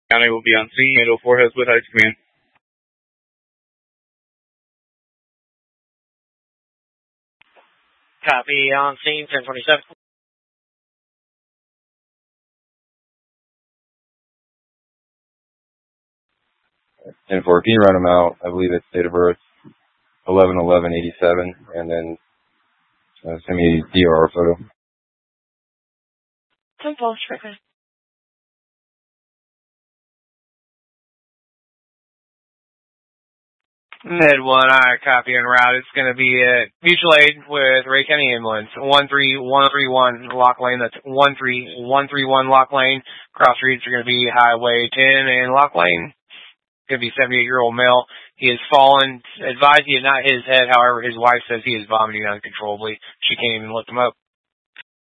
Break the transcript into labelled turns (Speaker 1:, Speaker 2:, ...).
Speaker 1: County will be on scene. 804 has with Heights Command.
Speaker 2: Copy, on scene, 1027.
Speaker 3: And can you run them out? I believe it's date of birth 11/11/87, and then send me a DRR photo.
Speaker 4: 10-4, Strickland.
Speaker 2: Med 1, alright, copy en route. It's going to be at mutual aid with Ray County Ambulance. 13131 Lock Lane. That's 13131 Lock Lane. Cross streets are going to be Highway 10 and Lock Lane. Going to be 78-year-old male. He has fallen. Advised he had not hit his head. However, his wife says he is vomiting uncontrollably. She can't even lift him up.